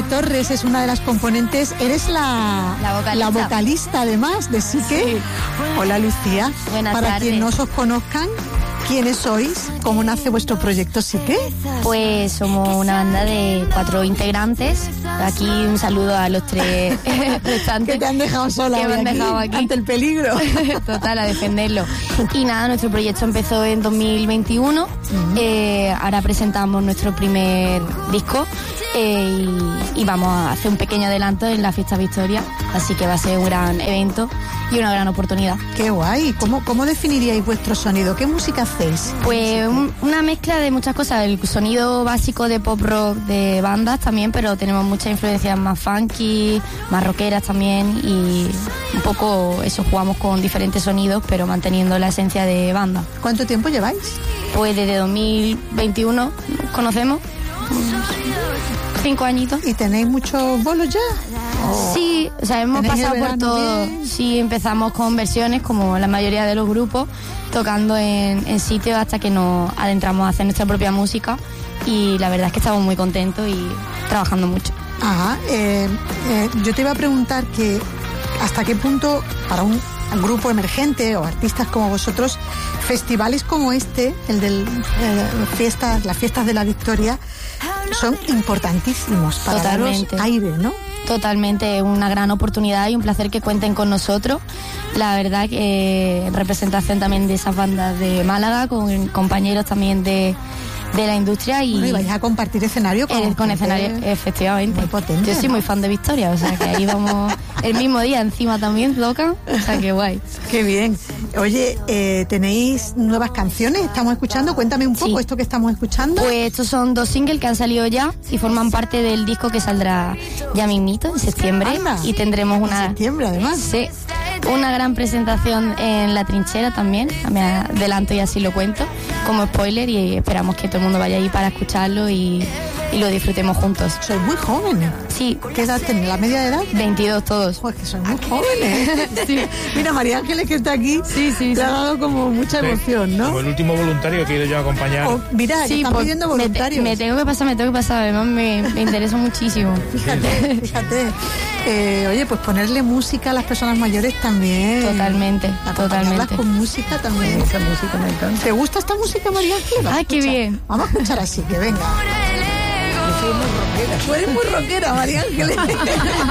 Torres es una de las componentes. Eres la vocalista además de Psique. Sí. Hola, Lucía. Buenas Para tardes. quien no os conozcan, ¿quiénes sois? ¿Cómo nace vuestro proyecto Psique? Pues somos una banda de 4 integrantes. Aquí un saludo a los 3 restantes. Que te han dejado sola que me han dejado aquí ante el peligro. Total, a defenderlo. Y nada, nuestro proyecto empezó en 2021. Ahora presentamos nuestro primer disco y vamos a hacer un pequeño adelanto en la Fiesta Victoria. Así que va a ser un gran evento y una gran oportunidad. Qué guay. ¿Cómo definiríais vuestro sonido? ¿Qué música hacéis? Pues una mezcla de muchas cosas. El sonido básico de pop rock de bandas también, pero tenemos muchas influencias más funky, más rockeras también, y un poco eso, jugamos con diferentes sonidos, pero manteniendo la esencia de banda. ¿Cuánto tiempo lleváis? Pues desde 2021 nos conocemos, 5 añitos. ¿Y tenéis muchos bolos ya? Sí, o sea, hemos ¿Tenéis pasado el por verano todo. bien? Sí, empezamos con versiones, como la mayoría de los grupos, tocando en sitios hasta que nos adentramos a hacer nuestra propia música, y la verdad es que estamos muy contentos y trabajando mucho. Ajá. Yo te iba a preguntar que hasta qué punto para un grupo emergente o artistas como vosotros, festivales como este, el de las fiestas de la Victoria, son importantísimos para Totalmente. daros aire, ¿no? Totalmente, una gran oportunidad y un placer que cuenten con nosotros. La verdad que en representación también de esas bandas de Málaga, con compañeros también de la industria, y Bueno, y vais a compartir escenario con gente escenario, efectivamente. muy potente, Yo soy ¿no? muy fan de Victoria, o sea que ahí vamos el mismo día, encima también tocan, o sea que guay. Qué bien. Oye, ¿tenéis nuevas canciones? ¿Estamos escuchando? Cuéntame un poco Sí. esto que estamos escuchando. Pues estos son 2 singles que han salido ya y forman parte del disco que saldrá ya mismito, en septiembre. Anda. Y tendremos En una... septiembre, además. Sí, una gran presentación en La Trinchera también, me adelanto y así lo cuento, como spoiler, y esperamos que todo el mundo vaya ahí para escucharlo y lo disfrutemos juntos. Sois muy jóvenes. Sí, ¿Qué edad tenéis? ¿La media de edad? 22 todos. Pues que sois muy jóvenes. Sí. Mira, María Ángeles, que está aquí, te ha dado como mucha emoción, ¿no? Como el último voluntario que he ido yo a acompañar. Mira, que Sí, están pues, pidiendo voluntarios. me tengo que pasar, además me interesa muchísimo. Fíjate. Oye, pues ponerle música a las personas mayores también. Totalmente, Acompañarlas totalmente. con música también. Esa música me encanta. ¿Te gusta esta música, María Ángeles? Ay, qué bien. Vamos a escuchar así, que venga. Yo soy muy rockera. Tú eres muy rockera, María Ángeles.